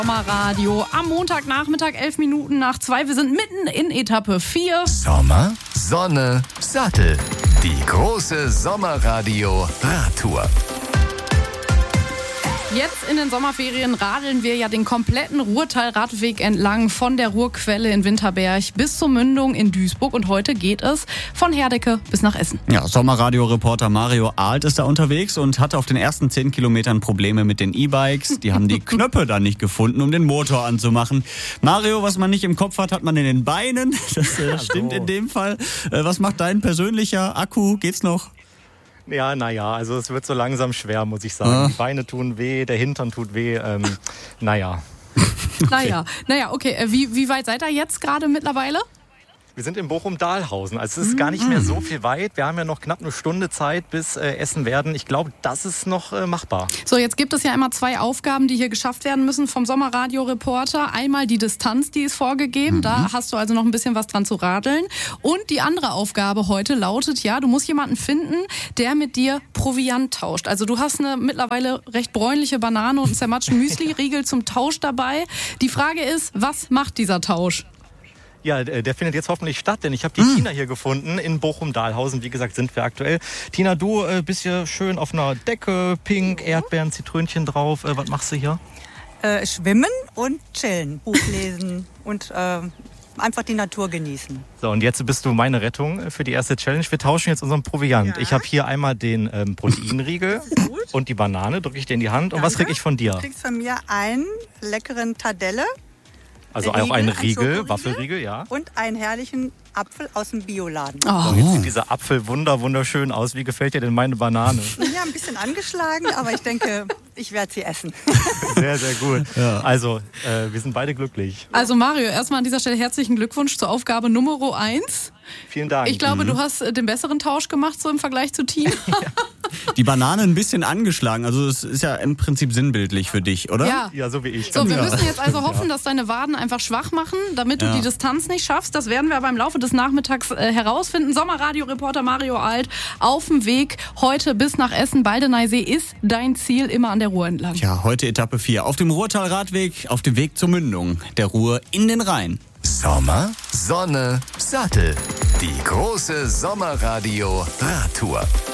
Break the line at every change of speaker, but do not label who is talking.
Sommerradio am Montagnachmittag, 11 Minuten nach 2. Wir sind mitten in Etappe 4.
Sommer, Sonne, Sattel. Die große Sommerradio-Radtour.
Jetzt in den Sommerferien radeln wir ja den kompletten Ruhrtal-Radweg entlang von der Ruhrquelle in Winterberg bis zur Mündung in Duisburg. Und heute geht es von Herdecke bis nach Essen.
Ja, Sommerradio-Reporter Mario Ahlt ist da unterwegs und hatte auf den ersten 10 Kilometern Probleme mit den E-Bikes. Die haben die Knöpfe dann nicht gefunden, um den Motor anzumachen. Mario, was man nicht im Kopf hat in den Beinen. Das stimmt in dem Fall. Was macht dein persönlicher Akku? Geht's noch?
Ja, also es wird so langsam schwer, muss ich sagen. Die Beine tun weh, der Hintern tut weh, naja.
Okay. Wie weit seid ihr jetzt gerade mittlerweile?
Wir sind in Bochum-Dahlhausen, also es ist gar nicht mehr so viel weit. Wir haben ja noch knapp eine Stunde Zeit bis Essen werden. Ich glaube, das ist noch machbar.
So, jetzt gibt es ja immer 2 Aufgaben, die hier geschafft werden müssen vom Sommerradio-Reporter. Einmal die Distanz, die ist vorgegeben. Da hast du also noch ein bisschen was dran zu radeln. Und die andere Aufgabe heute lautet, ja, du musst jemanden finden, der mit dir Proviant tauscht. Also du hast eine mittlerweile recht bräunliche Banane und einen zermatschten Müsli-Riegel zum Tausch dabei. Die Frage ist, was macht dieser Tausch?
Ja, der findet jetzt hoffentlich statt, denn ich habe die Tina hier gefunden in Bochum-Dahlhausen. Wie gesagt, sind wir aktuell. Tina, du bist hier schön auf einer Decke, pink, Erdbeeren, Zitrönchen drauf. Was machst du hier?
Schwimmen und chillen, Buch lesen und einfach die Natur genießen.
So, und jetzt bist du meine Rettung für die erste Challenge. Wir tauschen jetzt unseren Proviant. Ja. Ich habe hier einmal den Proteinriegel und die Banane, drücke ich dir in die Hand. Und was kriege ich von dir?
Du kriegst von mir einen leckeren Tadelle.
Also auch einen Riegel, Waffelriegel, ja.
Und einen herrlichen Apfel aus dem Bioladen.
Oh. Jetzt sieht dieser Apfel wunderschön aus. Wie gefällt dir denn meine Banane?
Ja, ein bisschen angeschlagen, aber ich denke, ich werde sie essen.
Sehr, sehr gut. Ja. Also, wir sind beide glücklich.
Also Mario, erstmal an dieser Stelle herzlichen Glückwunsch zur Aufgabe Nummer 1.
Vielen Dank.
Ich glaube, du hast den besseren Tausch gemacht, so im Vergleich zu Tina.
Die Banane ein bisschen angeschlagen, also es ist ja im Prinzip sinnbildlich für dich, oder?
Ja, so wie ich.
So, wir müssen jetzt also hoffen, dass deine Waden einfach schwach machen, damit du die Distanz nicht schaffst. Das werden wir aber im Laufe des Nachmittags herausfinden. Sommerradio-Reporter Mario Ahlt auf dem Weg heute bis nach Essen. Baldeneysee ist dein Ziel, immer an der Ruhr entlang.
Ja, heute Etappe 4 auf dem Ruhrtal-Radweg, auf dem Weg zur Mündung der Ruhr in den Rhein.
Sommer, Sonne, Sattel. Die große Sommerradio-Radtour.